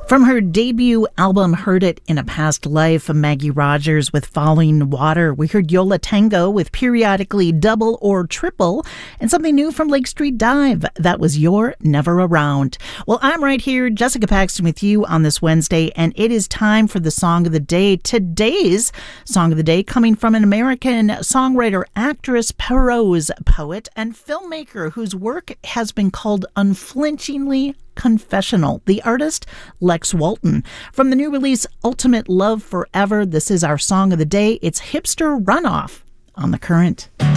From her debut album, Heard It in a Past Life, Maggie Rogers with Falling Water. We heard Yo La Tengo with Periodically Double or Triple, and something new from Lake Street Dive. That was You're Never Around. Well, I'm right here, Jessica Paxton, with you on this Wednesday, and it is time for the Song of the Day. Today's Song of the Day coming from an American songwriter, actress, prose poet, and filmmaker whose work has been called unflinchingly confessional. The artist, Lex Walton. From the new release, Ultimate Love Forever, this is our Song of the Day. It's Hipster Runoff on The Current.